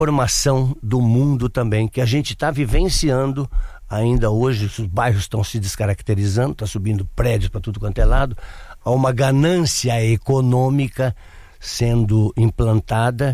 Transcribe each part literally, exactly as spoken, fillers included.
formação do mundo também, que a gente está vivenciando ainda hoje. Os bairros estão se descaracterizando, está subindo prédios para tudo quanto é lado, há uma ganância econômica sendo implantada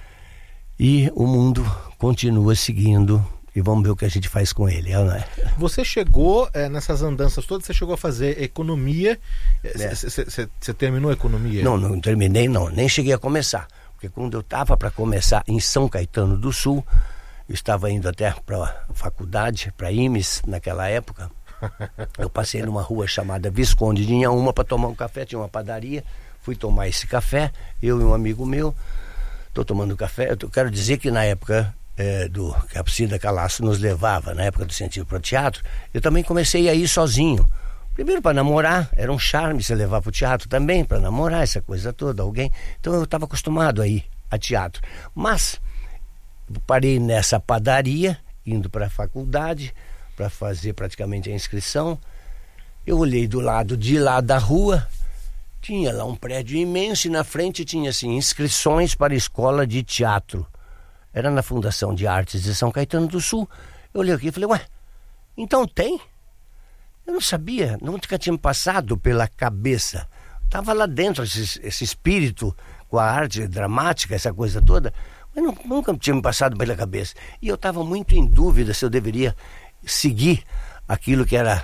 e o mundo continua seguindo. E vamos ver o que a gente faz com ele, não é? Você chegou, é, nessas andanças todas, você chegou a fazer economia. Você é. terminou a economia? Não, não terminei não, nem cheguei a começar. Porque quando eu estava para começar em São Caetano do Sul, eu estava indo até para a faculdade, para I M E S naquela época, eu passei numa rua chamada Visconde de Inhaúma para tomar um café, tinha uma padaria, fui tomar esse café, eu e um amigo meu, estou tomando café. Eu quero dizer que na época... É, do, que a Cida Calaço nos levava, na época do Incentivo para o Teatro, eu também comecei a ir sozinho. Primeiro para namorar, era um charme você levar para o teatro também, para namorar, essa coisa toda, alguém. Então eu estava acostumado a ir a teatro. Mas parei nessa padaria, indo para a faculdade, para fazer praticamente a inscrição. Eu olhei do lado de lá da rua, tinha lá um prédio imenso e na frente tinha assim, inscrições para a escola de teatro. Era na Fundação de Artes de São Caetano do Sul. Eu olhei aqui e falei, ué, então tem? Eu não sabia, nunca tinha me passado pela cabeça. Estava lá dentro esse, esse espírito com a arte dramática, essa coisa toda, mas não, nunca tinha me passado pela cabeça. E eu estava muito em dúvida se eu deveria seguir aquilo que era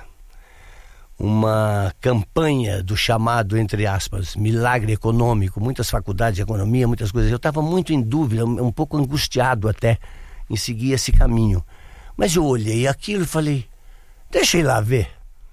uma campanha do chamado, entre aspas, milagre econômico, muitas faculdades de economia, muitas coisas. Eu estava muito em dúvida, um pouco angustiado até em seguir esse caminho. Mas eu olhei aquilo e falei, deixa eu ir lá ver.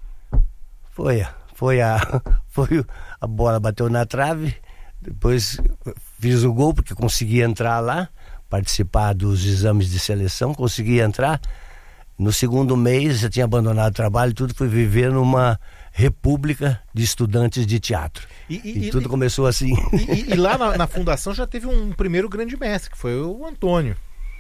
Foi, foi, a, foi a bola bateu na trave, depois fiz o gol porque consegui entrar lá, participar dos exames de seleção, consegui entrar. No segundo mês, eu tinha abandonado o trabalho e tudo, fui viver numa república de estudantes de teatro. E, e, e tudo e, começou assim. E, e lá na, na fundação já teve um primeiro grande mestre, que foi o Antônio.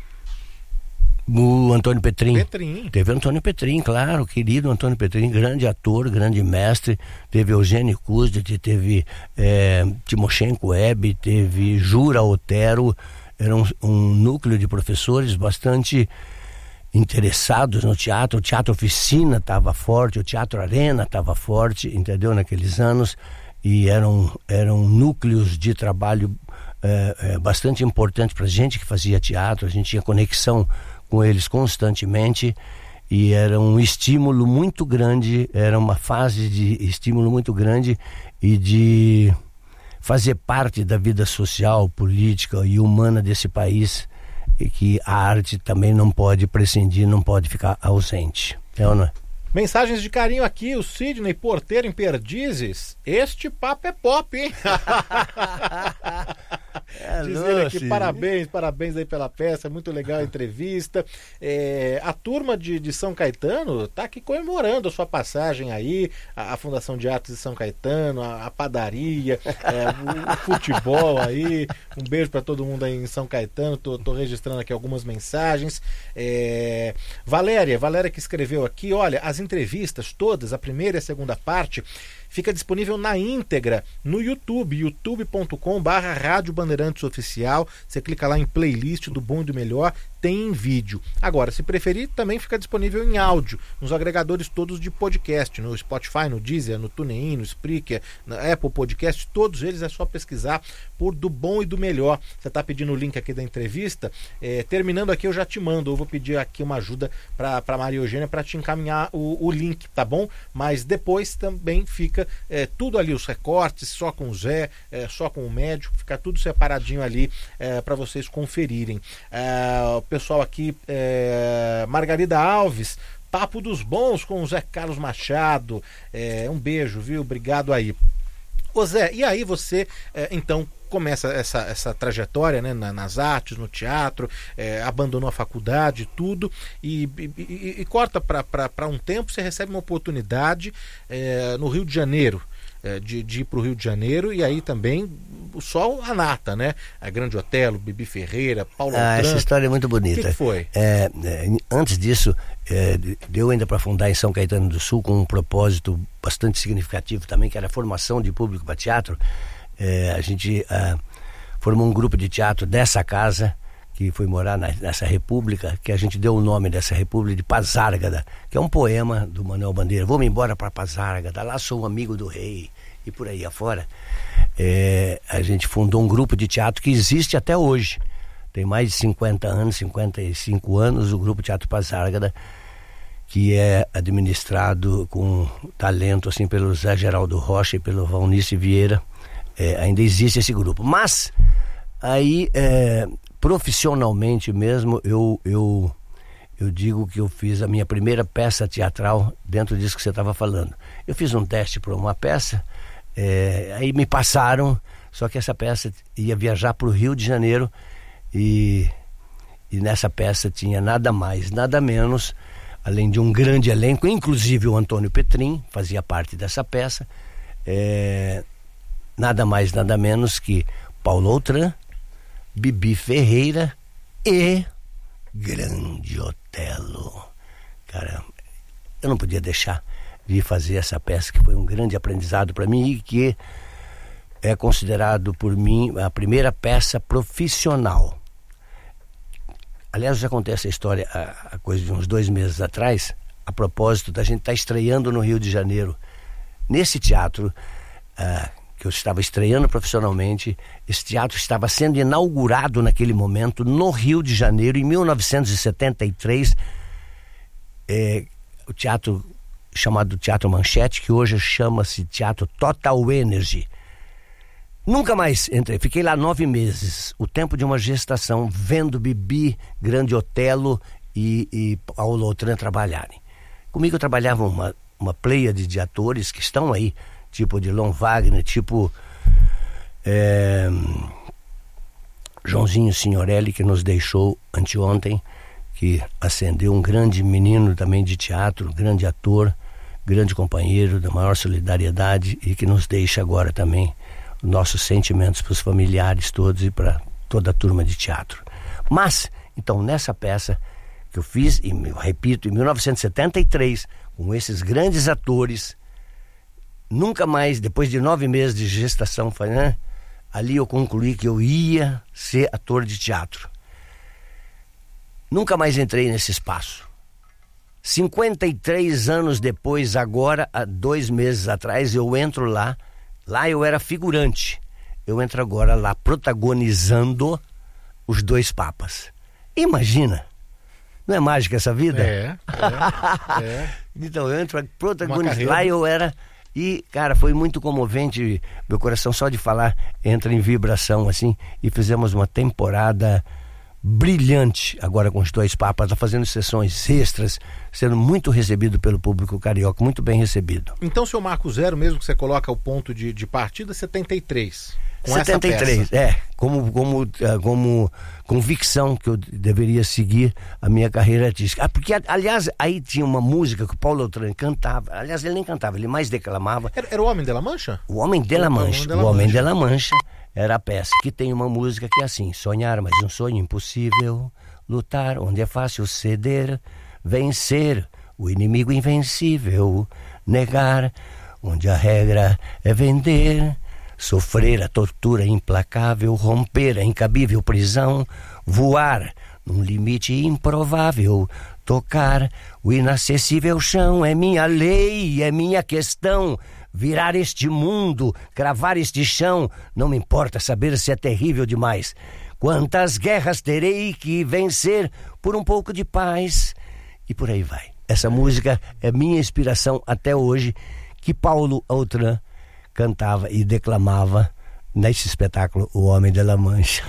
O Antônio Petrin. Petrin. Teve o Antônio Petrin, claro, querido Antônio Petrin, grande ator, grande mestre. Teve Eugênio Kuzdet, teve é, Timoshenko Web, teve Jura Otero. Era um, um núcleo de professores bastante interessados no teatro. O Teatro Oficina estava forte, o Teatro Arena estava forte, entendeu, naqueles anos, e eram, eram núcleos de trabalho é, é, bastante importantes para a gente que fazia teatro. A gente tinha conexão com eles constantemente e era um estímulo muito grande, era uma fase de estímulo muito grande e de fazer parte da vida social, política e humana desse país, e que a arte também não pode prescindir, não pode ficar ausente. É ou não é? Mensagens de carinho aqui, o Sidney Porteiro em Perdizes. Este papo é pop, hein? É, diz ele aqui, parabéns, parabéns aí pela peça, muito legal a entrevista. É, a turma de, de São Caetano está aqui comemorando a sua passagem aí, a, a Fundação de Artes de São Caetano, a, a padaria, é, o, o futebol aí. Um beijo para todo mundo aí em São Caetano. Tô, tô registrando aqui algumas mensagens. É, Valéria, Valéria que escreveu aqui, olha, as entrevistas todas, a primeira e a segunda parte, fica disponível na íntegra no YouTube, youtube ponto com barra Rádio Bandeirantes Oficial. Você clica lá em playlist do Bom e do Melhor, tem em vídeo. Agora, se preferir, também fica disponível em áudio, nos agregadores todos de podcast, no Spotify, no Deezer, no TuneIn, no Spreaker, na Apple Podcast, todos eles é só pesquisar por Do Bom e do Melhor. Você está pedindo o link aqui da entrevista, é, terminando aqui eu já te mando, eu vou pedir aqui uma ajuda para a Maria Eugênia para te encaminhar o, o link, tá bom? Mas depois também fica é, tudo ali, os recortes, só com o Zé, é, só com o médico, fica tudo separadinho ali é, para vocês conferirem. É, pessoal aqui, é, Margarida Alves, Papo dos Bons com o Zé Carlos Machado, é, um beijo, viu? Obrigado aí. Ô Zé, e aí você, é, então, começa essa, essa trajetória, né, nas artes, no teatro, é, abandonou a faculdade, tudo, e, e, e corta para um tempo, você recebe uma oportunidade é, no Rio de Janeiro, é, de, de ir para o Rio de Janeiro, e aí também só a nata, né? A Grande Otelo, Bibi Ferreira, Paulo Ah, Altran. essa história é muito bonita. O que, que foi? É, é, antes disso, é, deu ainda para fundar em São Caetano do Sul com um propósito bastante significativo também, que era a formação de público para teatro. É, a gente ah, formou um grupo de teatro dessa casa, que foi morar na, nessa república, que a gente deu o nome dessa república de Pasárgada, que é um poema do Manuel Bandeira. Vou-me embora para Pasárgada, lá sou um amigo do rei, e por aí afora. É, a gente fundou um grupo de teatro que existe até hoje. Tem mais de cinquenta anos, cinquenta e cinco anos, o Grupo Teatro Pasárgada, que é administrado com talento assim pelo Zé Geraldo Rocha e pelo Valnice Vieira. É, ainda existe esse grupo. Mas, aí, é, profissionalmente mesmo, eu, eu, eu digo que eu fiz a minha primeira peça teatral dentro disso que você estava falando. Eu fiz um teste para uma peça, é, aí me passaram, só que essa peça ia viajar para o Rio de Janeiro e, e nessa peça tinha nada mais, nada menos, além de um grande elenco, inclusive o Antônio Petrin fazia parte dessa peça, é, nada mais, nada menos que Paulo Outram, Bibi Ferreira e Grande Otelo. Cara, eu não podia deixar de fazer essa peça, que foi um grande aprendizado para mim e que é considerado por mim a primeira peça profissional. Aliás, já contei essa história há, há coisa de uns dois meses atrás, a propósito da gente estar tá estreando no Rio de Janeiro. Nesse teatro, ah, que eu estava estreando profissionalmente, esse teatro estava sendo inaugurado naquele momento no Rio de Janeiro, em mil novecentos e setenta e três, é, o teatro chamado Teatro Manchete, que hoje chama-se Teatro Total Energy. Nunca mais entrei, fiquei lá nove meses, o tempo de uma gestação, vendo Bibi, Grande Otelo e, e Paulo Outram trabalharem. Comigo trabalhava uma, uma pleiade de atores que estão aí, tipo Odilon Wagner, tipo é, Joãozinho Signorelli, que nos deixou anteontem, que ascendeu, um grande menino também de teatro, grande ator, grande companheiro da maior solidariedade e que nos deixa agora também nossos sentimentos para os familiares todos e para toda a turma de teatro. Mas, então, nessa peça que eu fiz, e eu repito, em mil novecentos e setenta e três, com esses grandes atores, nunca mais, depois de nove meses de gestação, né, ali eu concluí que eu ia ser ator de teatro. Nunca mais entrei nesse espaço. cinquenta e três anos depois, agora, há dois meses atrás, eu entro lá. Lá eu era figurante. Eu entro agora lá protagonizando os dois papas. Imagina! Não é mágica essa vida? É, é, é. Então eu entro protagonizando. Lá eu era... E, cara, foi muito comovente. Meu coração só de falar entra em vibração, assim. E fizemos uma temporada brilhante agora com os dois papas, tá fazendo sessões extras, sendo muito recebido pelo público carioca, muito bem recebido. Então, seu marco zero, mesmo que você coloca o ponto de, de partida, setenta e três. Com setenta e três, essa peça. é, como, como, como convicção que eu deveria seguir a minha carreira artística. Ah, porque, aliás, aí tinha uma música que o Paulo Outram cantava, aliás, ele nem cantava, ele mais declamava. Era, era o Homem de la Mancha? O Homem de la Mancha, o Homem de la Mancha era a peça, que tem uma música que é assim: sonhar, mas um sonho impossível, lutar onde é fácil ceder, vencer o inimigo invencível, negar onde a regra é vender, sofrer a tortura implacável, romper a incabível prisão, voar num limite improvável, tocar o inacessível chão, é minha lei, é minha questão, virar este mundo, cravar este chão, não me importa saber se é terrível demais. Quantas guerras terei que vencer por um pouco de paz? E por aí vai. Essa música é minha inspiração até hoje, que Paulo Outram cantava e declamava nesse espetáculo O Homem de la Mancha.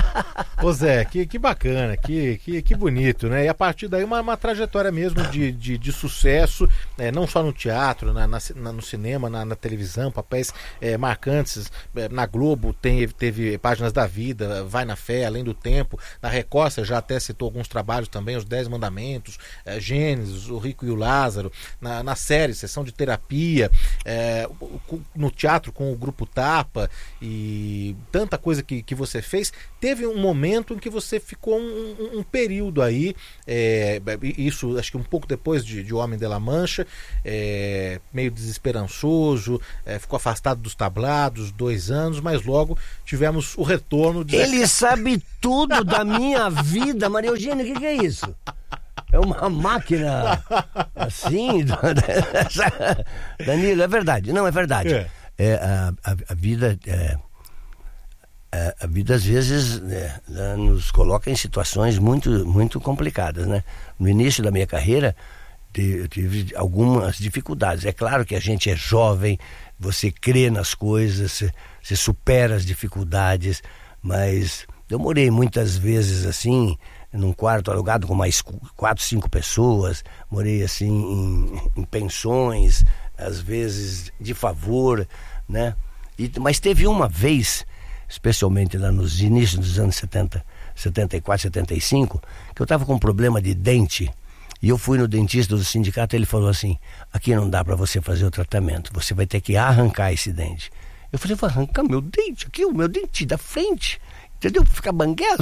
Ô Zé, que, que bacana, que, que, que bonito, né? E a partir daí uma, uma trajetória mesmo de, de, de sucesso, é, não só no teatro, na, na, no cinema, na, na televisão, papéis é, marcantes. É, na Globo tem, teve Páginas da Vida, Vai na Fé, Além do Tempo. Na Record você já até citou alguns trabalhos também, Os Dez Mandamentos, é, Gênesis, O Rico e o Lázaro. Na, na série, Sessão de Terapia, é, no teatro com o Grupo Tapa e e tanta coisa que, que você fez, teve um momento em que você ficou um, um, um período aí, é, isso acho que um pouco depois de, de Homem de La Mancha, é, meio desesperançoso, é, ficou afastado dos tablados, dois anos, mas logo tivemos o retorno de... Ele sabe tudo da minha vida, Maria Eugênia, o que, que é isso? É uma máquina assim, Danilo, é verdade, não, é verdade. É. É, a, a, a vida é, a, a vida às vezes é, nos coloca em situações muito, muito complicadas, né? No início da minha carreira eu tive algumas dificuldades. É claro que a gente é jovem, você crê nas coisas, você, você supera as dificuldades, mas eu morei muitas vezes assim num quarto alugado com mais quatro, cinco pessoas, morei assim em, em pensões, às vezes de favor, né? E, mas teve uma vez, especialmente lá nos inícios dos anos setenta, setenta e quatro, setenta e cinco, que eu estava com um problema de dente, e eu fui no dentista do sindicato, ele falou assim: aqui não dá para você fazer o tratamento, você vai ter que arrancar esse dente. Eu falei: vou arrancar meu dente aqui, o meu dente da frente, entendeu? Ficar banguelo.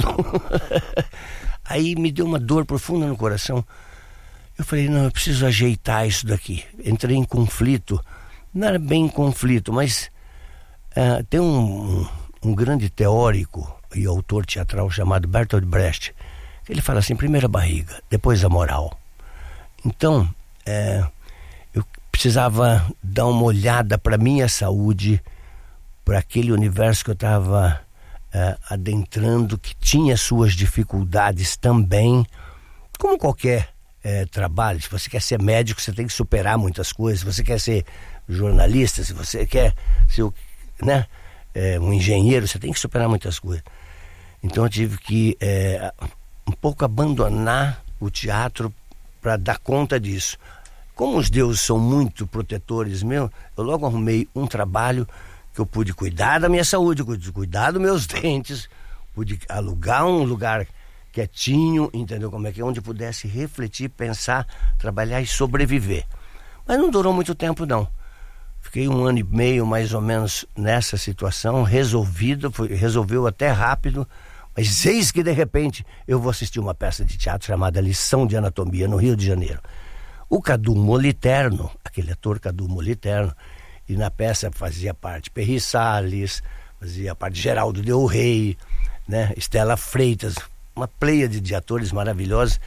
Aí me deu uma dor profunda no coração. Eu falei: não, eu preciso ajeitar isso daqui. Entrei em conflito. Não era bem conflito, mas uh, tem um, um, um grande teórico e autor teatral chamado Bertolt Brecht, que ele fala assim: primeiro a barriga, depois a moral. Então, uh, eu precisava dar uma olhada para a minha saúde, para aquele universo que eu estava uh, adentrando, que tinha suas dificuldades também, como qualquer É, trabalho. Se você quer ser médico, você tem que superar muitas coisas. Se você quer ser jornalista, se você quer ser, né, é, um engenheiro, você tem que superar muitas coisas. Então eu tive que é, um pouco abandonar o teatro para dar conta disso. Como os deuses são muito protetores meus, eu logo arrumei um trabalho que eu pude cuidar da minha saúde, pude cuidar dos meus dentes, pude alugar um lugar quietinho, entendeu como é que é? Onde pudesse refletir, pensar, trabalhar e sobreviver. Mas não durou muito tempo, não. Fiquei um ano e meio, mais ou menos, nessa situação, resolvido, foi, resolveu até rápido, mas eis que, de repente, eu vou assistir uma peça de teatro chamada Lição de Anatomia, no Rio de Janeiro. O Cadu Moliterno, aquele ator Cadu Moliterno, e na peça fazia parte Perry Salles, fazia parte Geraldo Del Rey, né, Estela Freitas, uma pleiade de atores maravilhosos,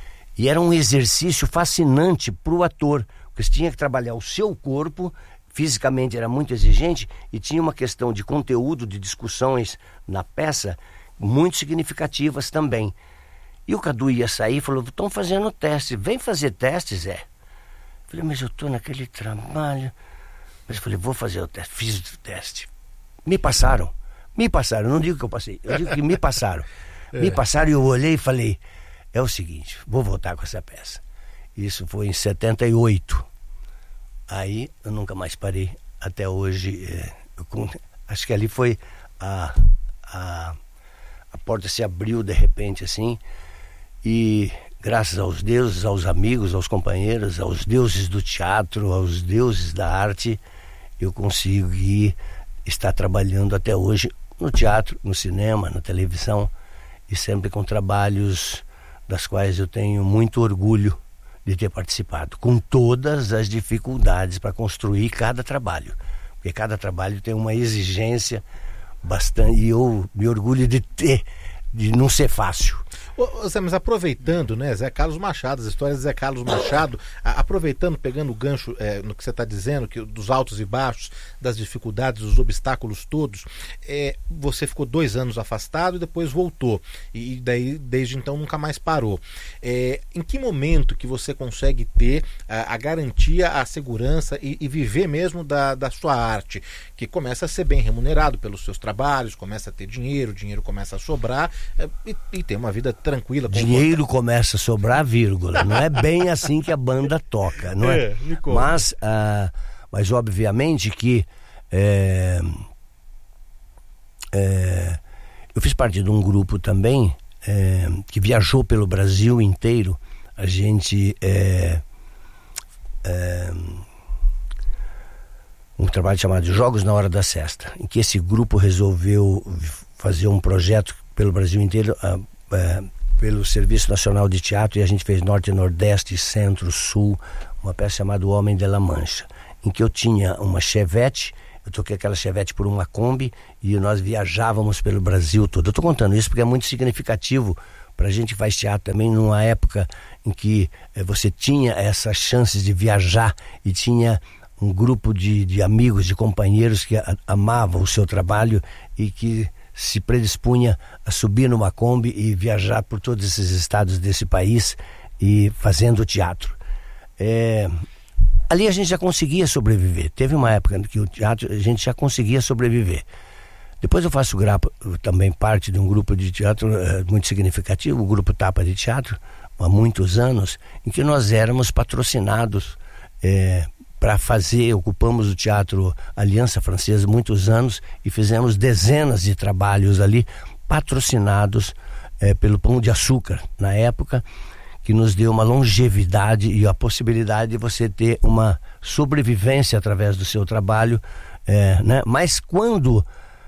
e era um exercício fascinante para o ator, porque você tinha que trabalhar o seu corpo, fisicamente era muito exigente, e tinha uma questão de conteúdo, de discussões na peça, muito significativas também. E o Cadu ia sair e falou: estão fazendo teste, vem fazer teste, Zé. Eu falei: mas eu estou naquele trabalho. Mas eu falei: vou fazer o teste. Fiz o teste. Me passaram, me passaram, não digo que eu passei, eu digo que me passaram. Me passaram e eu olhei e falei: é o seguinte, vou voltar com essa peça. Isso foi em setenta e oito. Aí eu nunca mais parei. Até hoje, é, eu, acho que ali foi a, a, a porta se abriu de repente assim, e graças aos deuses, aos amigos, aos companheiros, aos deuses do teatro, aos deuses da arte, eu consegui estar trabalhando até hoje no teatro, no cinema, na televisão, e sempre com trabalhos das quais eu tenho muito orgulho de ter participado, com todas as dificuldades para construir cada trabalho, porque cada trabalho tem uma exigência bastante, e eu me orgulho de ter, de não ser fácil. Ô, Zé, mas aproveitando, né, Zé Carlos Machado, as histórias de Zé Carlos Machado, a, aproveitando, pegando o gancho é, no que você está dizendo, que, dos altos e baixos, das dificuldades, dos obstáculos todos, é, você ficou dois anos afastado e depois voltou, e daí desde então nunca mais parou. É, em que momento que você consegue ter a, a garantia, a segurança e, e viver mesmo da, da sua arte, que começa a ser bem remunerado pelos seus trabalhos, começa a ter dinheiro, o dinheiro começa a sobrar, é, e, e ter uma vida tranquila. Dinheiro começa a sobrar, vírgula. Não é bem assim que a banda toca, não é? é mas, ah, mas obviamente que é, é, eu fiz parte de um grupo também é, que viajou pelo Brasil inteiro. A gente é, é, um trabalho chamado Jogos na Hora da Sesta, em que esse grupo resolveu fazer um projeto pelo Brasil inteiro, uh, uh, pelo Serviço Nacional de Teatro, e a gente fez Norte, Nordeste, Centro, Sul, uma peça chamada O Homem de La Mancha, em que eu tinha uma Chevette, eu toquei aquela Chevette por uma Kombi e nós viajávamos pelo Brasil todo. Eu estou contando isso porque é muito significativo para a gente que faz teatro também, numa época em que eh, você tinha essas chances de viajar e tinha um grupo de, de amigos, de companheiros que a, amavam o seu trabalho e que se predispunha a subir numa Kombi e viajar por todos esses estados desse país e fazendo teatro. É, ali a gente já conseguia sobreviver. Teve uma época que o teatro a gente já conseguia sobreviver. Depois eu faço grapa, também parte de um grupo de teatro é, muito significativo, o Grupo Tapa de Teatro, há muitos anos, em que nós éramos patrocinados é, para fazer, ocupamos o Teatro Aliança Francesa muitos anos e fizemos dezenas de trabalhos ali, patrocinados é, pelo Pão de Açúcar, na época, que nos deu uma longevidade e a possibilidade de você ter uma sobrevivência através do seu trabalho, é, né? Mas quando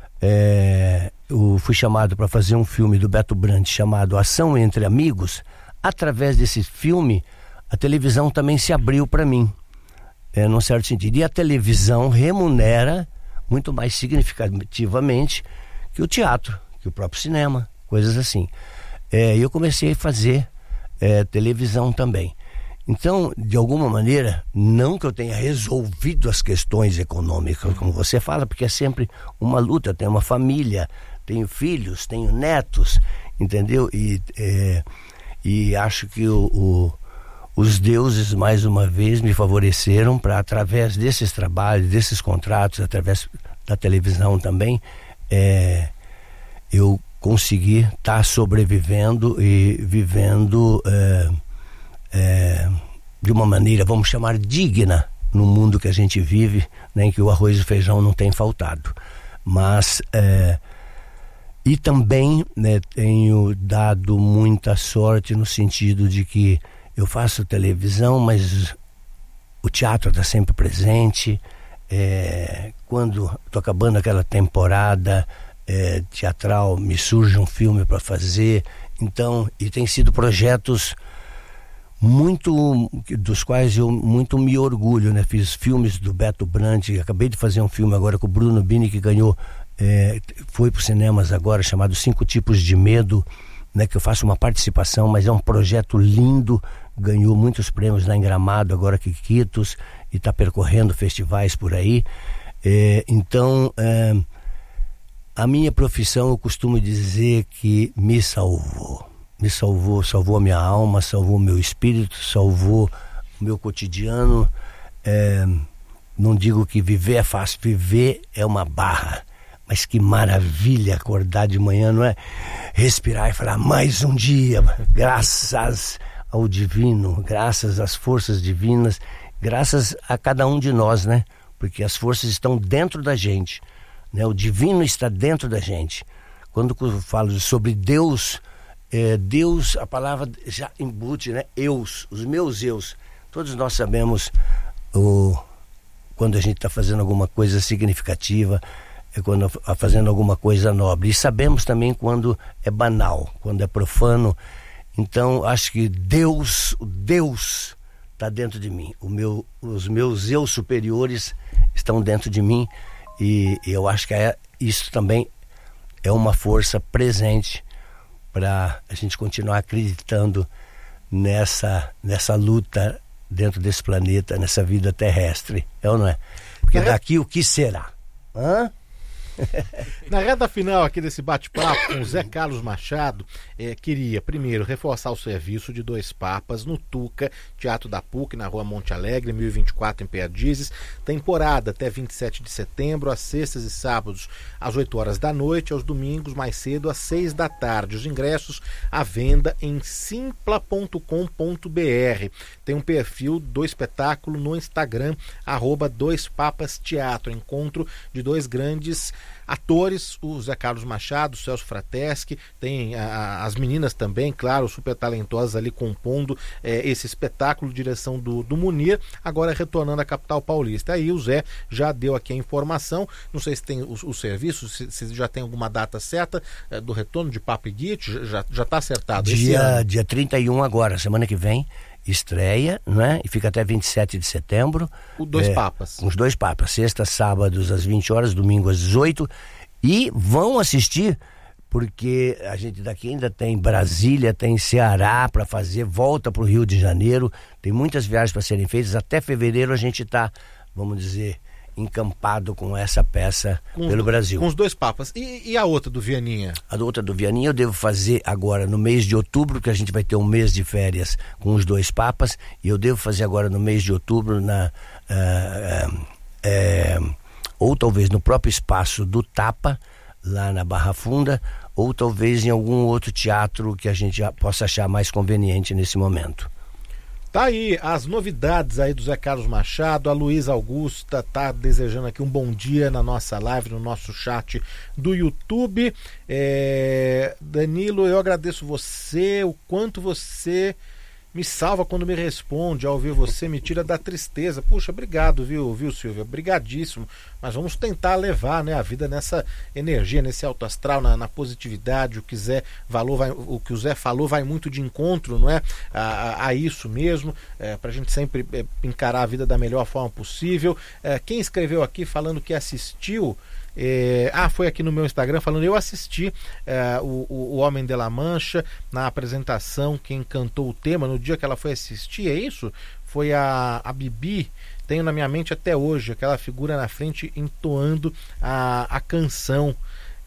é, eu fui chamado para fazer um filme do Beto Brandt chamado Ação Entre Amigos, através desse filme a televisão também se abriu para mim, é, num certo sentido, e a televisão remunera muito mais significativamente que o teatro, que o próprio cinema, coisas assim. É, eu comecei a fazer É, televisão também. Então, de alguma maneira, não que eu tenha resolvido as questões econômicas, como você fala, porque é sempre uma luta. Eu tenho uma família, tenho filhos, tenho netos, entendeu? E, é, e acho que o, o, os deuses, mais uma vez, me favoreceram para, através desses trabalhos, desses contratos, através da televisão também, é, eu conseguir estar tá sobrevivendo e vivendo é, é, de uma maneira, vamos chamar, digna no mundo que a gente vive, né, em que o arroz e o feijão não tem faltado. Mas é, e também, né, tenho dado muita sorte no sentido de que eu faço televisão, mas o teatro está sempre presente. É, quando estou acabando aquela temporada É, teatral, me surge um filme para fazer. Então, e tem sido projetos muito, dos quais eu muito me orgulho, né? Fiz filmes do Beto Brandt, acabei de fazer um filme agora com o Bruno Bini, que ganhou, é, foi para os cinemas agora, chamado Cinco Tipos de Medo, né? Que eu faço uma participação, mas é um projeto lindo, ganhou muitos prêmios lá em Gramado, agora Quiquitos, e está percorrendo festivais por aí. É, então, é, a minha profissão, eu costumo dizer que me salvou. Me salvou, salvou a minha alma, salvou o meu espírito, salvou o meu cotidiano. É, não digo que viver é fácil, viver é uma barra. Mas que maravilha acordar de manhã, não é? Respirar e falar, mais um dia, graças ao divino, graças às forças divinas, graças a cada um de nós, né? Porque as forças estão dentro da gente. Né, o divino está dentro da gente. Quando eu falo sobre Deus, é, Deus, a palavra já embute, né? Eus, os meus eus. Todos nós sabemos o, quando a gente está fazendo alguma coisa significativa, é quando está fazendo alguma coisa nobre. E sabemos também quando é banal, quando é profano. Então, acho que Deus, o Deus está dentro de mim. O meu, os meus eus superiores estão dentro de mim. E eu acho que é, isso também é uma força presente para a gente continuar acreditando nessa, nessa luta dentro desse planeta, nessa vida terrestre. É ou não é? Porque daqui o que será? Hã? Na reta final aqui desse bate-papo com o Zé Carlos Machado, eh, queria primeiro reforçar o serviço de Dois Papas no Tuca, Teatro da P U C, na Rua Monte Alegre, mil e vinte e quatro, em Perdizes. Temporada até vinte e sete de setembro, às sextas e sábados às oito horas da noite, aos domingos mais cedo às seis da tarde. Os ingressos à venda em simpla ponto com ponto br. Tem um perfil do espetáculo no Instagram, arroba Dois Papas Teatro, encontro de dois grandes atores, o Zé Carlos Machado, o Celso Frateschi, tem a, a, as meninas também, claro, super talentosas ali compondo é, esse espetáculo, direção do, do Munir, agora retornando à capital paulista. Aí o Zé já deu aqui a informação, não sei se tem o, o serviço, se, se já tem alguma data certa é, do retorno de Papo e Guite, já está acertado? Dia, dia trinta e um agora, semana que vem, estreia, né? E fica até vinte e sete de setembro. O Dois é, Papas. Os Dois Papas, sexta, sábados às vinte horas, domingo às dezoito. E vão assistir, porque a gente daqui ainda tem Brasília, tem Ceará para fazer, volta para o Rio de Janeiro, tem muitas viagens para serem feitas. Até fevereiro a gente está, vamos dizer, encampado com essa peça com, pelo Brasil. Com os Dois Papas. E, e a outra do Vianinha? A outra do Vianinha eu devo fazer agora no mês de outubro, que a gente vai ter um mês de férias com os Dois Papas, e eu devo fazer agora no mês de outubro na uh, uh, uh, ou talvez no próprio espaço do Tapa, lá na Barra Funda, ou talvez em algum outro teatro que a gente possa achar mais conveniente nesse momento. Tá aí as novidades aí do Zé Carlos Machado. A Luísa Augusta tá desejando aqui um bom dia na nossa live, no nosso chat do YouTube. É... Danilo, eu agradeço você, o quanto você me salva quando me responde. Ao ouvir você, me tira da tristeza. Puxa, obrigado, viu, viu, Silvia? Obrigadíssimo. Mas vamos tentar levar, né, a vida nessa energia, nesse alto astral, na, na positividade. O que, Zé falou vai, o que o Zé falou vai muito de encontro, não é? A, a, a isso mesmo, é, pra gente sempre é, encarar a vida da melhor forma possível. É, quem escreveu aqui falando que assistiu... É, ah, foi aqui no meu Instagram falando, eu assisti é, o, o Homem de la Mancha na apresentação, quem cantou o tema no dia que ela foi assistir, é isso? Foi a, a Bibi, tenho na minha mente até hoje, aquela figura na frente entoando a, a canção.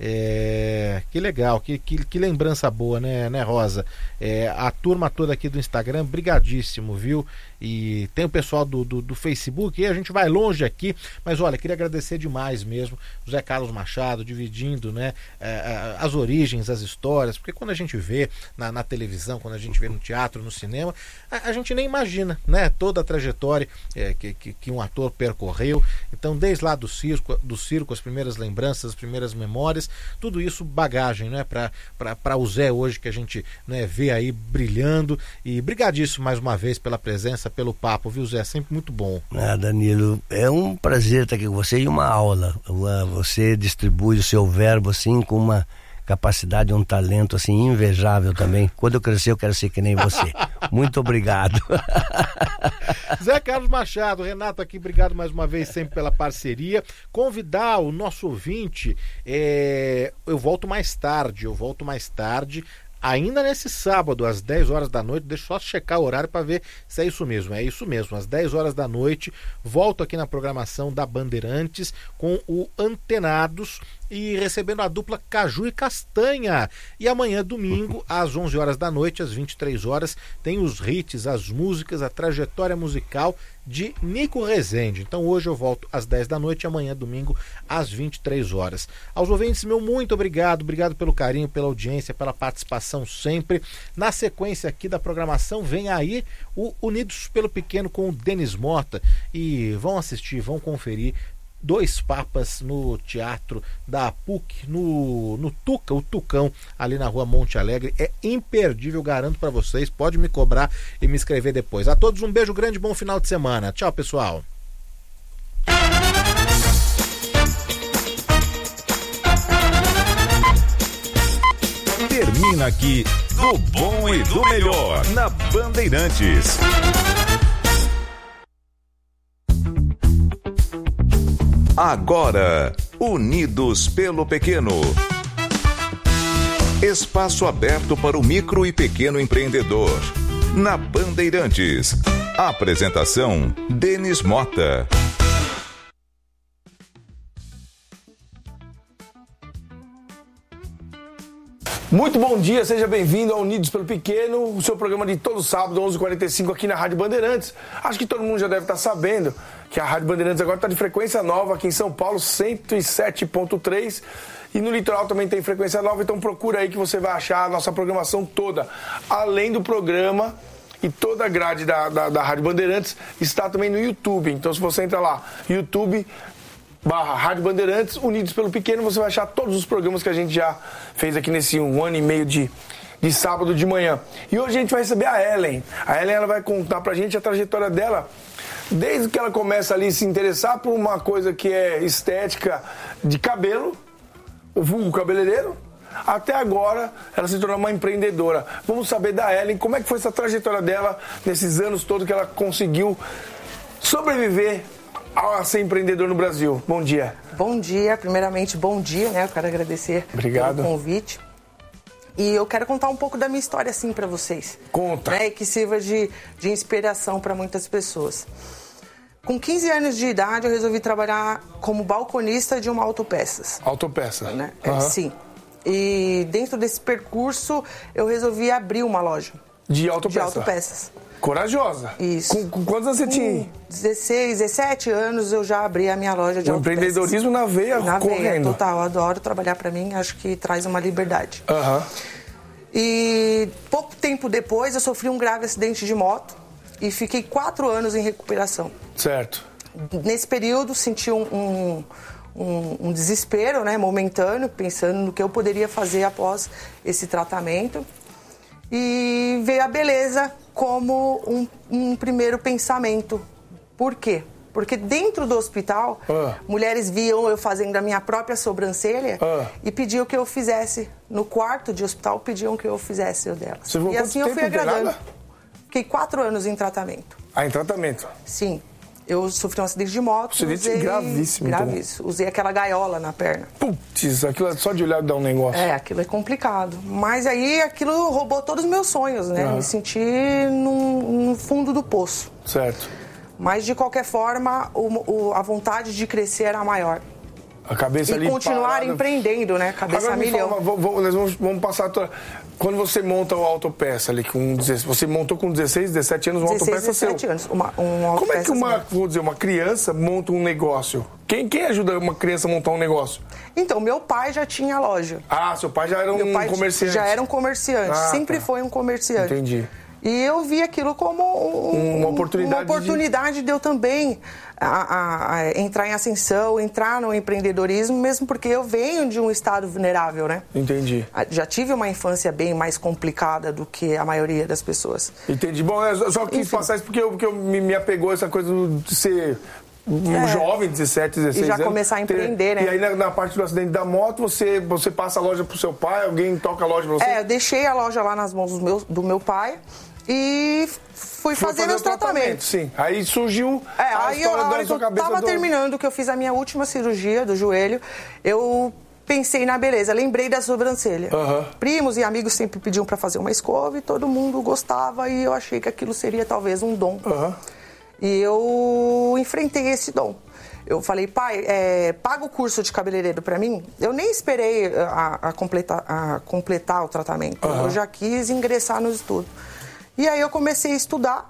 É, que legal, que, que, que lembrança boa, né, né Rosa? É, a turma toda aqui do Instagram, brigadíssimo, viu? E tem o pessoal do, do, do Facebook, e a gente vai longe aqui, mas olha, queria agradecer demais mesmo o Zé Carlos Machado, dividindo, né, é, as origens, as histórias, porque quando a gente vê na, na televisão, quando a gente vê no teatro, no cinema, a, a gente nem imagina, né, toda a trajetória é, que, que, que um ator percorreu. Então, desde lá do circo, do circo, as primeiras lembranças, as primeiras memórias, tudo isso bagagem, né, para o Zé hoje, que a gente, né, vê aí brilhando. E brigadíssimo mais uma vez pela presença, pelo papo, viu, Zé? Sempre muito bom. Ah, Danilo, é um prazer estar aqui com você e uma aula. Você distribui o seu verbo assim com uma capacidade, um talento assim invejável também. Quando eu crescer eu quero ser que nem você. Muito obrigado. Zé Carlos Machado, Renato aqui, obrigado mais uma vez sempre pela parceria. Convidar o nosso ouvinte, é... eu volto mais tarde, eu volto mais tarde, ainda nesse sábado, às dez horas da noite. Deixa eu só checar o horário para ver se é isso mesmo. É isso mesmo, às dez horas da noite, volto aqui na programação da Bandeirantes com o Antenados e recebendo a dupla Caju e Castanha. E amanhã, domingo, às onze horas da noite, às vinte e três horas, tem os hits, as músicas, a trajetória musical de Nico Rezende. Então hoje eu volto às dez da noite e amanhã, domingo, às vinte e três horas. Aos ouvintes, meu muito obrigado, obrigado pelo carinho, pela audiência, pela participação sempre. Na sequência aqui da programação, vem aí o Unidos pelo Pequeno com o Denis Mota. E vão assistir, vão conferir Dois Papas no Teatro da P U C, no, no Tuca, o Tucão, ali na rua Monte Alegre. É imperdível, garanto para vocês. Pode me cobrar e me escrever depois. A todos um beijo grande, bom final de semana. Tchau, pessoal. Termina aqui Do Bom e do Melhor na Bandeirantes. Agora, Unidos pelo Pequeno. Espaço aberto para o micro e pequeno empreendedor. Na Bandeirantes. Apresentação: Denis Mota. Muito bom dia, seja bem-vindo ao Unidos pelo Pequeno, o seu programa de todo sábado, onze e quarenta e cinco, aqui na Rádio Bandeirantes. Acho que todo mundo já deve estar sabendo que a Rádio Bandeirantes agora está de frequência nova aqui em São Paulo, cento e sete ponto três, e no litoral também tem frequência nova, então procura aí que você vai achar a nossa programação toda. Além do programa e toda a grade da, da, da Rádio Bandeirantes está também no YouTube, então se você entra lá, YouTube barra Rádio Bandeirantes, Unidos pelo Pequeno. Você vai achar todos os programas que a gente já fez aqui nesse um ano e meio de, de sábado de manhã. E hoje a gente vai receber a Ellen. A Ellen ela vai contar pra gente a trajetória dela, desde que ela começa ali a se interessar por uma coisa que é estética de cabelo, o vulgo cabeleireiro, até agora ela se tornou uma empreendedora. Vamos saber da Ellen como é que foi essa trajetória dela nesses anos todos que ela conseguiu sobreviver a ser empreendedor no Brasil. Bom dia. Bom dia, primeiramente bom dia, né? Eu quero agradecer Obrigado. pelo convite. E eu quero contar um pouco da minha história assim para vocês. Conta. Né? E que sirva de, de inspiração para muitas pessoas. Com quinze anos de idade eu resolvi trabalhar como balconista de uma autopeças. Autopeça. Né? Uhum. É, sim. E dentro desse percurso eu resolvi abrir uma loja. De autopeça. De autopeças. Corajosa. Isso. Com, com quantos anos você tinha? Com dezesseis, dezessete anos eu já abri a minha loja de o autopeças. Empreendedorismo na veia, na correndo. veia, total. Eu adoro trabalhar para mim, acho que traz uma liberdade. Aham. Uhum. E pouco tempo depois eu sofri um grave acidente de moto e fiquei quatro anos em recuperação. Certo. Nesse período senti um, um, um, um desespero, né, momentâneo, pensando no que eu poderia fazer após esse tratamento. E veio a beleza como um, um primeiro pensamento. Por quê? Porque dentro do hospital, ah. mulheres viam eu fazendo a minha própria sobrancelha ah. e pediam que eu fizesse. No quarto de hospital, pediam que eu fizesse o delas. Você e assim eu fui agradando. Fiquei quatro anos em tratamento. Ah, em tratamento? Sim. Eu sofri um acidente de moto. Acidente usei... gravíssimo. Gravíssimo. Usei aquela gaiola na perna. Putz, aquilo é só de olhar dá um negócio. É, aquilo é complicado. Mas aí aquilo roubou todos os meus sonhos, né? Uhum. Me senti no, no fundo do poço. Certo. Mas de qualquer forma, o, o, a vontade de crescer era maior. A cabeça e ali continuar parada. Empreendendo, né? Cabeça Agora, milhão. Fala, vamos, nós vamos, vamos passar a tua... Quando você monta o autopeça ali com dezesseis, você montou com dezesseis, dezessete anos um autopeça seu. dezessete anos, uma, um Como é que uma, mesmo. vou dizer, uma criança monta um negócio? Quem, quem ajuda uma criança a montar um negócio? Então, meu pai já tinha loja. Ah, seu pai já era meu um pai comerciante. Já era um comerciante, ah, sempre tá. foi um comerciante. Entendi. E eu vi aquilo como um, uma oportunidade, uma oportunidade de... de eu também a, a, a entrar em ascensão, entrar no empreendedorismo, mesmo porque eu venho de um estado vulnerável, né? Entendi. Já tive uma infância bem mais complicada do que a maioria das pessoas. Entendi. Bom, eu só quis Enfim. passar isso porque, eu, porque eu me, me apegou essa coisa de ser... Um É. jovem, dezessete, dezesseis E já anos, começar a empreender, ter, né? E aí na, na parte do acidente da moto, você, você passa a loja pro seu pai, alguém toca a loja pra você? É, eu deixei a loja lá nas mãos do meu, do meu pai e fui Foi fazer fazer meus o tratamento, tratamentos. Sim, aí surgiu É, a aí eu, história a da hora que sua eu cabeça tava do... terminando, que eu fiz a minha última cirurgia do joelho, eu pensei na beleza, lembrei da sobrancelha. Uhum. Primos e amigos sempre pediam pra fazer uma escova e todo mundo gostava e eu achei que aquilo seria talvez um dom. Uhum. E eu enfrentei esse dom. Eu falei, pai, é, paga o curso de cabeleireiro pra mim. Eu nem esperei a, a, completar, a completar o tratamento. Uhum. Eu já quis ingressar no estudo. E aí eu comecei a estudar,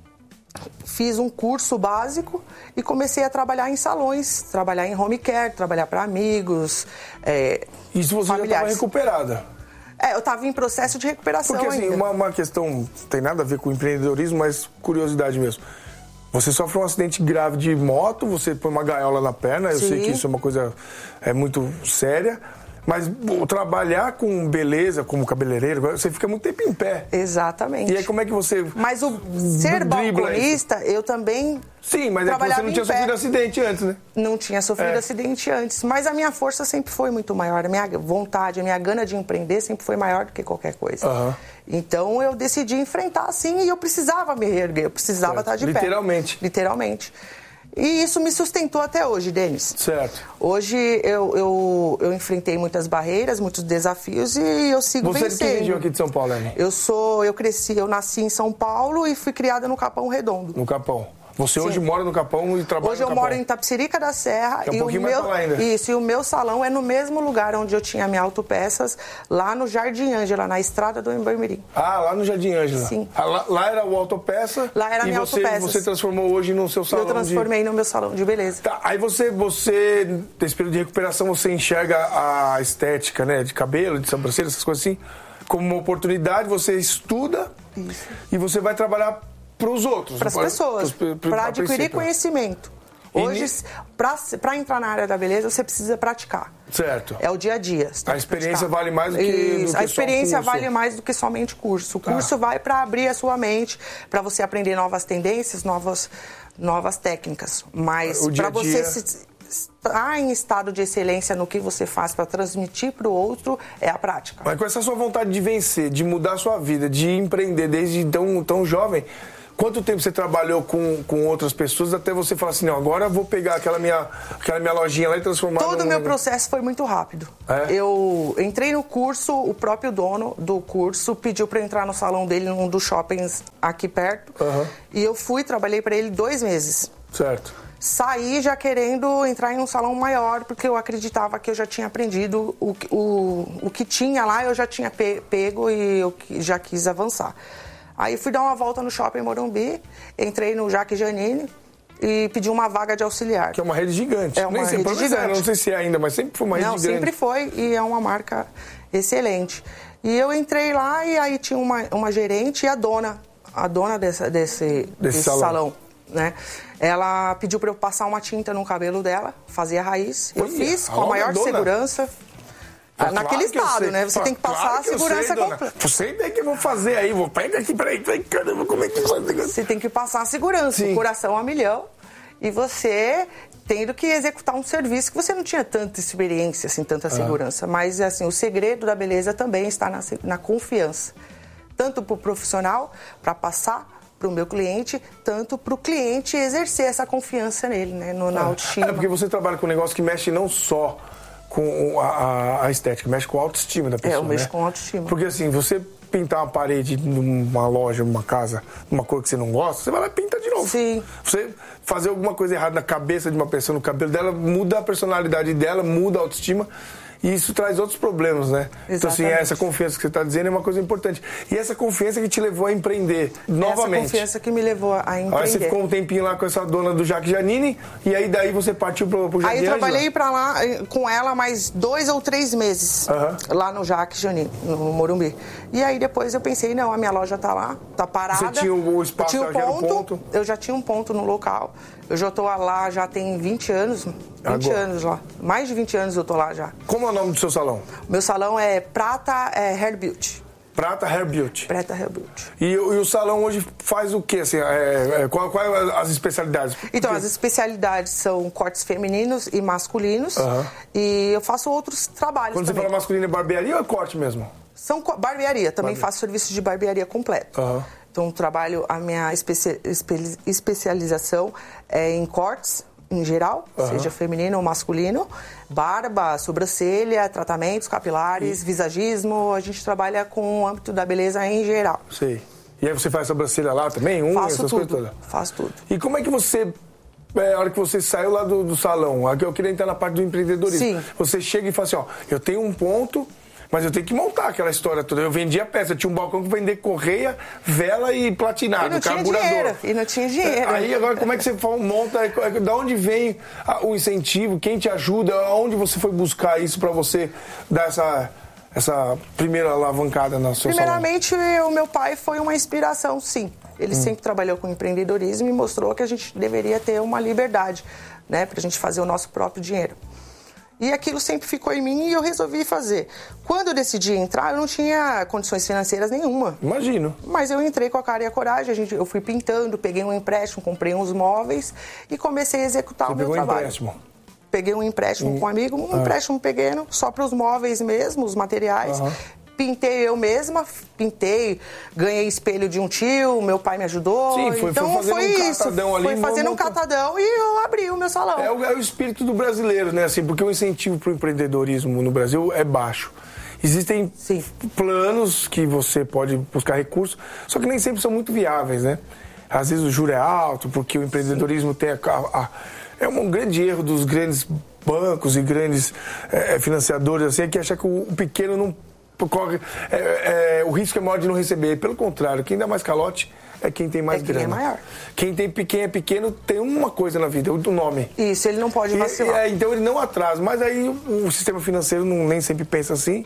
fiz um curso básico e comecei a trabalhar em salões, trabalhar em home care, trabalhar para amigos, é, Isso você familiares. já estava recuperada? É, eu estava em processo de recuperação Porque assim, ainda. uma, uma questão, não tem nada a ver com empreendedorismo, mas curiosidade mesmo. Você sofre um acidente grave de moto, você põe uma gaiola na perna, eu Sim. sei que isso é uma coisa é, muito séria, mas pô, trabalhar com beleza, como cabeleireiro, você fica muito tempo em pé. Exatamente. E aí como é que você... Mas o ser dribla balconista, eu também Sim, mas é que você não tinha sofrido acidente antes, né? Não tinha sofrido É. acidente antes. Mas a minha força sempre foi muito maior. A minha vontade, a minha gana de empreender sempre foi maior do que qualquer coisa. Aham. Então eu decidi enfrentar assim e eu precisava me reerguer. Eu precisava Certo. estar de Literalmente. pé. Literalmente. E isso me sustentou até hoje, Denis. Certo. Hoje eu, eu, eu enfrentei muitas barreiras, muitos desafios e eu sigo Você é de que vencendo. região aqui de São Paulo, Ellen? Eu sou, eu cresci, eu nasci em São Paulo e fui criada no Capão Redondo. No Capão. Você Sim. hoje mora no Capão e trabalha Hoje no eu Capão. moro em Tapsirica da Serra Que é um e o pouquinho mais meu pra lá ainda. isso, e o meu salão é no mesmo lugar onde eu tinha minha autopeças, lá no Jardim Ângela, na estrada do Embarmirim. Ah, lá no Jardim Ângela. Sim. Ah, lá, lá era o autopeça. Lá era a e minha você, autopeças. você transformou hoje no seu salão Eu transformei de... no meu salão de beleza. Tá, aí você, você, nesse período de recuperação, você enxerga a estética, né, de cabelo, de sobrancelha, essas coisas assim, como uma oportunidade, você estuda Isso. e você vai trabalhar para os outros. Para as pessoas, para adquirir conhecimento. Hoje, para entrar na área da beleza, você precisa praticar. Certo. É o dia a dia. A experiência vale mais do que, do que A experiência só um curso. vale mais do que somente curso. O curso ah. vai para abrir a sua mente, para você aprender novas tendências, novas, novas técnicas. Mas para você se, estar em estado de excelência no que você faz para transmitir para o outro, é a prática. Mas com essa sua vontade de vencer, de mudar a sua vida, de empreender desde tão, tão jovem... Quanto tempo você trabalhou com, com outras pessoas até você falar assim, não, agora eu vou pegar aquela minha, aquela minha lojinha lá e transformar... Todo o num... meu processo foi muito rápido. É? Eu entrei no curso, o próprio dono do curso pediu para entrar no salão dele, num dos shoppings aqui perto. Uhum. E eu fui, trabalhei para ele dois meses. Certo. Saí já querendo entrar em um salão maior, porque eu acreditava que eu já tinha aprendido o, o, o que tinha lá, eu já tinha pego e eu já quis avançar. Aí fui dar uma volta no shopping Morumbi, entrei no Jaque Janine e pedi uma vaga de auxiliar. Que é uma rede gigante. É uma Nem rede gigante. Era, não sei se é ainda, mas sempre foi uma rede não, gigante. Não, sempre foi e é uma marca excelente. E eu entrei lá e aí tinha uma, uma gerente e a dona, a dona dessa, desse, desse, desse salão. salão, né? Ela pediu para eu passar uma tinta no cabelo dela, fazer a raiz. Eu Oi, fiz com a maior dona. segurança. Ah, naquele claro estado, né? Você tem que passar claro a segurança completa. Você tem que eu vou fazer aí, vou pegar aqui, peraí, peraí, caramba, como é que faz? Você tem que passar a segurança, Sim. o coração a milhão, e você tendo que executar um serviço que você não tinha tanta experiência, assim, tanta segurança. Ah. Mas, assim, o segredo da beleza também está na, na confiança. Tanto para o profissional, para passar para o meu cliente, tanto para o cliente exercer essa confiança nele, né? No, na autoestima. É porque você trabalha com um negócio que mexe não só com a, a estética, mexe com a autoestima da pessoa, É, eu mexo né? com a autoestima. Porque assim, você pintar uma parede numa loja, numa casa, numa cor que você não gosta, você vai lá e pinta de novo. Sim. Você fazer alguma coisa errada na cabeça de uma pessoa, no cabelo dela, muda a personalidade dela, muda a autoestima. E isso traz outros problemas, né? Exatamente. Então, assim, essa confiança que você está dizendo é uma coisa importante. E essa confiança que te levou a empreender novamente. Essa confiança que me levou a empreender. Aí você ficou um tempinho lá com essa dona do Jaque Janine, e aí daí você partiu pro, pro Jardim Aí eu trabalhei Ângela. para lá com ela mais dois ou três meses, uhum. lá no Jaque Janine, no Morumbi. E aí depois eu pensei, não, a minha loja tá lá, tá parada. Você tinha o espaço, eu tinha um ponto, ponto. Eu já tinha um ponto no local. Eu já tô lá, já tem vinte anos, vinte Agora. anos lá. Mais de vinte anos eu tô lá já. Como é o nome do seu salão? Meu salão é Prata é, Hair Beauty. Prata Hair Beauty. Prata Hair Beauty. E, e o salão hoje faz o quê? Assim, é, é, qual, qual é as especialidades? Então, Porque... as especialidades são cortes femininos e masculinos. Uhum. E eu faço outros trabalhos Quando também. Você fala masculino, é barbearia ou é corte mesmo? São barbearia. Também Barbe... faço serviço de barbearia completo. Uhum. Então, trabalho, a minha espe- espe- especialização é em cortes, em geral, uhum. seja feminino ou masculino, barba, sobrancelha, tratamentos capilares, e... visagismo, a gente trabalha com o âmbito da beleza em geral. Sei. E aí você faz sobrancelha lá também? Unha, faço essas tudo, coisas todas? faço tudo. E como é que você... É, a hora que você saiu lá do, do salão, aqui eu queria entrar na parte do empreendedorismo. Sim. Você chega e fala assim, ó, eu tenho um ponto... Mas eu tenho que montar aquela história toda. Eu vendia peça, eu tinha um balcão que vendia correia, vela e platinado, e não carburador. Tinha dinheiro, e não tinha dinheiro. Aí agora como é que você monta, da onde vem o incentivo, quem te ajuda, aonde você foi buscar isso para você dar essa, essa primeira alavancada na sua Primeiramente, salão? O meu pai foi uma inspiração, sim. Ele hum. sempre trabalhou com empreendedorismo e mostrou que a gente deveria ter uma liberdade, né, para a gente fazer o nosso próprio dinheiro. E aquilo sempre ficou em mim e eu resolvi fazer. Quando eu decidi entrar, eu não tinha condições financeiras nenhuma. Imagino. Mas eu entrei com a cara e a coragem. A gente, eu fui pintando, peguei um empréstimo, comprei uns móveis e comecei a executar Você o meu pegou trabalho. Um empréstimo? Peguei um empréstimo um... com um amigo, um ah. empréstimo pequeno, só para os móveis mesmo, os materiais. Uhum. Pintei eu mesma, pintei, ganhei espelho de um tio, meu pai me ajudou. Sim, foi, então foi foi um isso. Catadão ali, foi fazendo um catadão e eu abri o meu salão. É o, é o espírito do brasileiro, né? Assim, porque o incentivo para o empreendedorismo no Brasil é baixo. Existem Sim. planos que você pode buscar recursos, só que nem sempre são muito viáveis, né? Às vezes o juro é alto, porque o empreendedorismo Sim. tem a, a, a, é um grande erro dos grandes bancos e grandes é, financiadores, assim, é que achar que o, o pequeno não corre, é, é, o risco é maior de não receber. Pelo contrário, quem dá mais calote é quem tem mais é quem grana. É maior. Quem, tem, quem é pequeno tem uma coisa na vida, o nome. Isso, ele não pode vacilar. E, é, então ele não atrasa. Mas aí o, o sistema financeiro não, nem sempre pensa assim.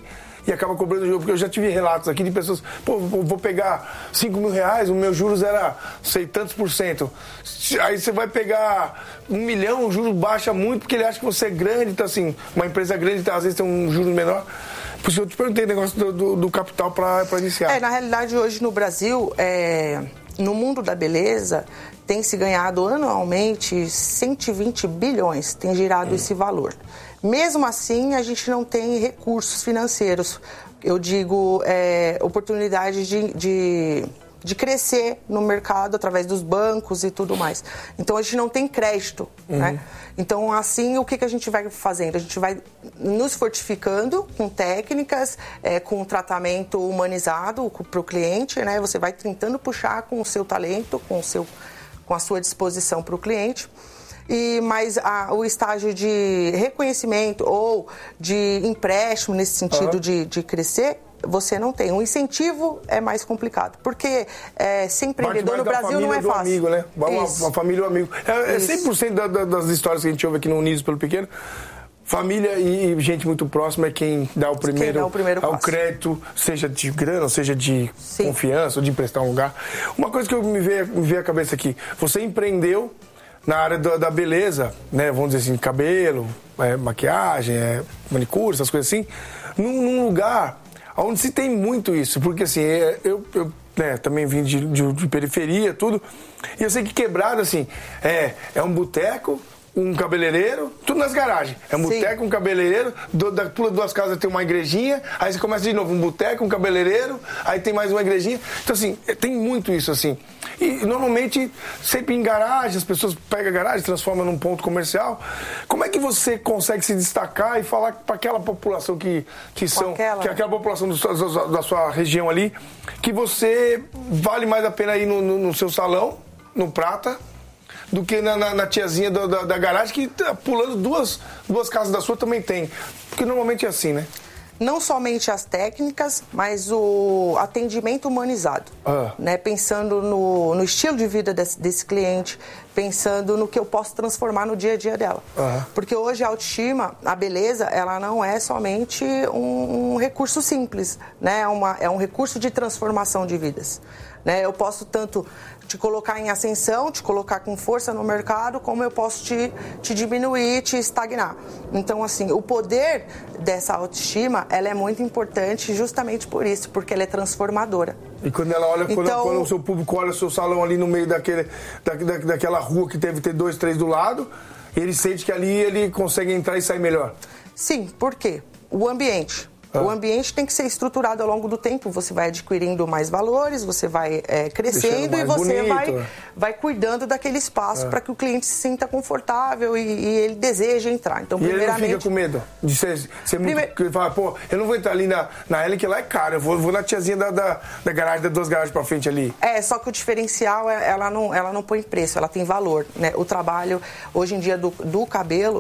e acaba cobrando o juros. Porque eu já tive relatos aqui de pessoas, pô, vou pegar cinco mil reais, o meu juros era, sei, tantos por cento. Aí você vai pegar um milhão, o juros baixa muito, porque ele acha que você é grande, então assim, uma empresa grande, então, às vezes tem um juros menor. Por isso eu te perguntei o negócio do, do, do capital para iniciar. É, na realidade, hoje no Brasil, é, no mundo da beleza, tem se ganhado anualmente cento e vinte bilhões, tem girado hum. esse valor. Mesmo assim, a gente não tem recursos financeiros, eu digo, é, oportunidades de, de, de crescer no mercado através dos bancos e tudo mais. Então, a gente não tem crédito, uhum. né? Então, assim, o que, que a gente vai fazendo? A gente vai nos fortificando com técnicas, é, com tratamento humanizado para o cliente, né? Você vai tentando puxar com o seu talento, com, o seu, com a sua disposição para o cliente. E, mas a, o estágio de reconhecimento ou de empréstimo, nesse sentido uhum. de, de crescer, você não tem. O incentivo é mais complicado, porque é, ser empreendedor no Brasil não é fácil. Amigo, né? Uma, uma família ou amigo. É, é cem por cento da, da, das histórias que a gente ouve aqui no Unidos pelo Pequeno. Família e gente muito próxima é quem dá o primeiro, dá o primeiro ao crédito, seja de grana, seja de Sim. confiança, ou de emprestar um lugar. Uma coisa que eu me veio, me veio à cabeça aqui, você empreendeu na área da, da beleza, né? Vamos dizer assim, cabelo, é, maquiagem, é, manicure, essas coisas assim, num, num lugar onde se tem muito isso, porque assim, eu, eu né, também vim de, de, de periferia, tudo, e eu sei que Quebrada, assim, é, é um boteco, um cabeleireiro, tudo nas garagens. É um boteco, um cabeleireiro, do, da, pula duas casas tem uma igrejinha, aí você começa de novo, um boteco, um cabeleireiro, aí tem mais uma igrejinha. Então, assim, tem muito isso, assim. E, normalmente, sempre em garagem, as pessoas pegam a garagem, transformam num ponto comercial. Como é que você consegue se destacar e falar para aquela população que, que são, aquela. que é aquela população do, da sua região ali, que você vale mais a pena ir no, no, no seu salão, no Prata, do que na, na, na tiazinha da, da, da garagem, que tá pulando duas, duas casas da sua também tem. Porque normalmente é assim, né? Não somente as técnicas, mas o atendimento humanizado. Ah. Né? Pensando no, no estilo de vida desse, desse cliente, pensando no que eu posso transformar no dia a dia dela. Ah. Porque hoje a autoestima, a beleza, ela não é somente um, um recurso simples, né? É, uma, é um recurso de transformação de vidas. Né? Eu posso tanto te colocar em ascensão, te colocar com força no mercado, como eu posso te, te diminuir, te estagnar. Então, assim, o poder dessa autoestima, ela é muito importante justamente por isso, porque ela é transformadora. E quando ela olha, quando, então, quando o seu público olha o seu salão ali no meio daquele, da, da, daquela rua que deve ter dois, três do lado, ele sente que ali ele consegue entrar e sair melhor. Sim, por quê? O ambiente. O ambiente tem que ser estruturado ao longo do tempo. Você vai adquirindo mais valores, você vai é, crescendo e você vai, vai cuidando daquele espaço é. para que o cliente se sinta confortável e, e ele deseje entrar. Então, e primeiramente... ele não fica com medo de ser, ser muito... Primeir... Ele fala, pô, eu não vou entrar ali na, na Ellen, que lá é caro. Eu vou, vou na tiazinha da, da, da garagem, das duas garagens pra frente ali. É, só que o diferencial, ela não, ela não põe preço, ela tem valor. Né? O trabalho, hoje em dia, do, do cabelo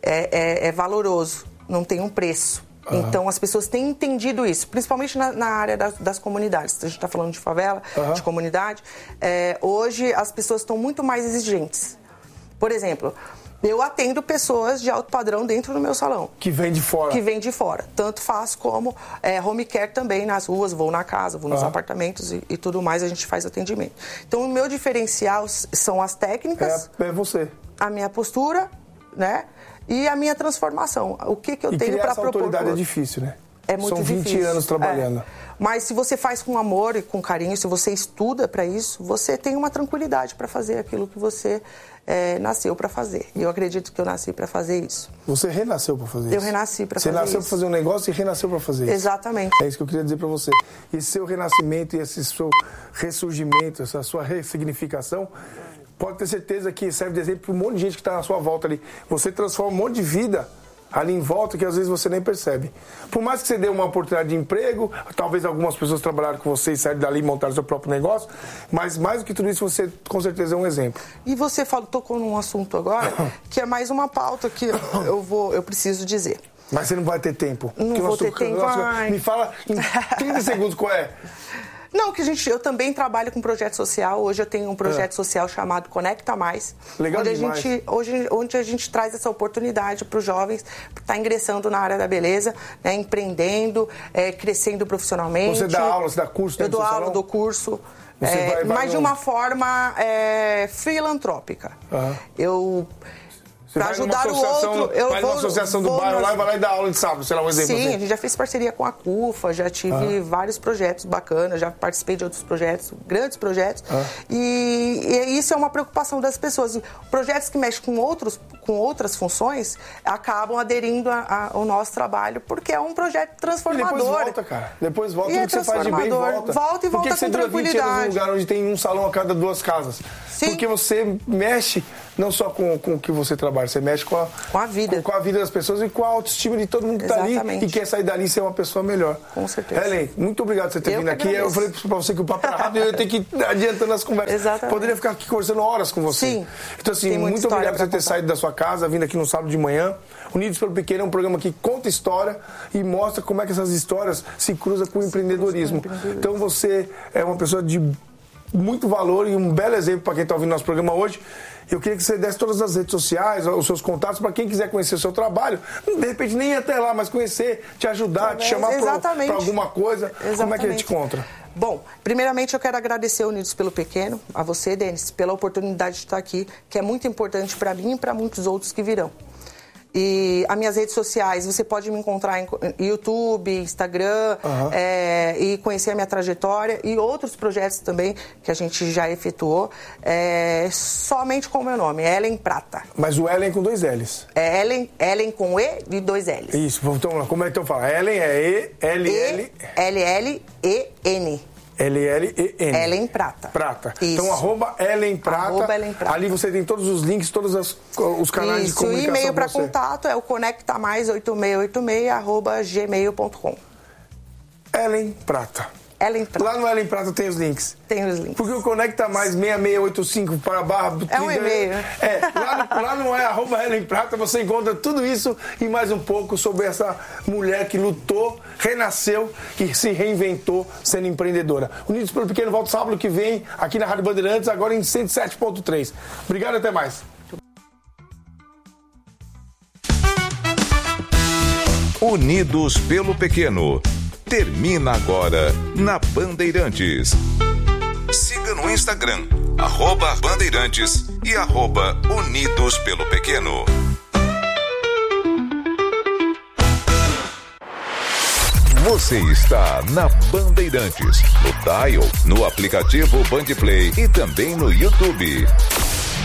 é, é, é valoroso, não tem um preço. Uhum. Então, as pessoas têm entendido isso, principalmente na, na área das, das comunidades. A gente está falando de favela, uhum. de comunidade. É, hoje, as pessoas estão muito mais exigentes. Por exemplo, eu atendo pessoas de alto padrão dentro do meu salão. Que vem de fora. Que vem de fora. Tanto faço como é, home care também nas ruas, vou na casa, vou nos uhum. apartamentos e, e tudo mais, a gente faz atendimento. Então, o meu diferencial são as técnicas. É, é você. A minha postura, né? E a minha transformação. O que, que eu e tenho para propor? A autoridade é difícil, né? É muito São vinte difícil. anos trabalhando. É. Mas se você faz com amor e com carinho, se você estuda para isso, você tem uma tranquilidade para fazer aquilo que você é, nasceu para fazer. E eu acredito que eu nasci para fazer isso. Você renasceu para fazer eu isso? Eu renasci para fazer isso. Você nasceu para fazer um negócio e renasceu para fazer isso. Exatamente. É isso que eu queria dizer para você. Esse seu renascimento e esse seu ressurgimento, essa sua ressignificação, pode ter certeza que serve de exemplo para um monte de gente que está na sua volta ali. Você transforma um monte de vida ali em volta que às vezes você nem percebe. Por mais que você dê uma oportunidade de emprego, talvez algumas pessoas trabalharam com você e saíram dali e montaram seu próprio negócio, mas mais do que tudo isso, você com certeza é um exemplo. E você falou, tocou num assunto agora, que é mais uma pauta que eu, vou, eu preciso dizer. Mas você não vai ter tempo. Não vou nosso, ter tempo. Nosso, me fala em trinta segundos qual é. Não, que a gente, eu também trabalho com projeto social. Hoje eu tenho um projeto é. social chamado Conecta Mais. Legal onde demais. A gente, hoje, onde a gente traz essa oportunidade para os jovens estar tá ingressando na área da beleza, né, empreendendo, é, crescendo profissionalmente. Você dá aula, você dá curso? Eu dou aula, salão? dou curso. Você é, vai, vai mas no... de uma forma é, filantrópica. Uhum. Eu... Para ajudar o outro, eu vai vou... Vai associação do bairro lá e vai lá e dá aula de sábado, sei lá, um exemplo. Sim, assim. A gente já fez parceria com a CUFA, já tive ah. vários projetos bacanas, já participei de outros projetos, grandes projetos. Ah. E, e isso é uma preocupação das pessoas. Projetos que mexem com, outros, com outras funções acabam aderindo a, a, ao nosso trabalho, porque é um projeto transformador. E depois volta, cara. Depois volta, e tudo é que você faz de bem volta. Volta e volta com tranquilidade. Por que você dura vinte anos num lugar onde tem um salão a cada duas casas? Sim. Porque você mexe não só com, com o que você trabalha, você mexe com a, com a vida. Com, com a vida das pessoas e com a autoestima de todo mundo que está ali e quer sair dali e ser uma pessoa melhor. Com certeza. Helen, muito obrigado por você ter eu vindo aqui. Eu falei para você que o papo era rápido e eu tenho que ir adiantando as conversas. Exatamente. Poderia ficar aqui conversando horas com você. Sim. Então, assim, muito obrigado por você ter saído da sua casa, vindo aqui no sábado de manhã. Unidos pelo Pequeno é um programa que conta história e mostra como é que essas histórias se cruzam com o empreendedorismo. Então, você é uma pessoa de muito valor e um belo exemplo para quem está ouvindo nosso programa hoje. Eu queria que você desse todas as redes sociais, os seus contatos, para quem quiser conhecer o seu trabalho. De repente, nem ir até lá, mas conhecer, te ajudar, te chamar para alguma coisa. Exatamente. Como é que ele te encontra? Bom, primeiramente eu quero agradecer ao Unidos pelo Pequeno, a você, Denis, pela oportunidade de estar aqui, que é muito importante para mim e para muitos outros que virão. E as minhas redes sociais, você pode me encontrar em YouTube, Instagram, uhum. é, e conhecer a minha trajetória e outros projetos também que a gente já efetuou, é, somente com o meu nome, Ellen Prata. Mas o Ellen com dois L's. É Ellen, Ellen com E e dois L's. Isso, então como é que eu falo? Ellen é E, L, L... L, L, E, N. L L E N. Ellen Prata. Prata. Isso. Então, arroba Ellen Prata. Arroba Ellen Prata. Ali você tem todos os links, todos as, os canais Isso. de comunicação. E e-mail para contato é o conecta mais oito seis oito seis arroba gmail ponto com. Ellen Prata. Ellen Prata. Lá no Ellen Prata tem os links. Tem os links. Porque o Conecta Mais seis seis oito cinco para barra... É um e-mail. É, lá, lá não é arroba Ellen Prata, você encontra tudo isso e mais um pouco sobre essa mulher que lutou, renasceu e se reinventou sendo empreendedora. Unidos pelo Pequeno volta sábado que vem aqui na Rádio Bandeirantes, agora em cento e sete ponto três. Obrigado, até mais. Unidos pelo Pequeno. Termina agora na Bandeirantes. Siga no Instagram, arroba Bandeirantes e arroba Unidos pelo Pequeno. Você está na Bandeirantes, no Dial, no aplicativo Bandplay e também no YouTube.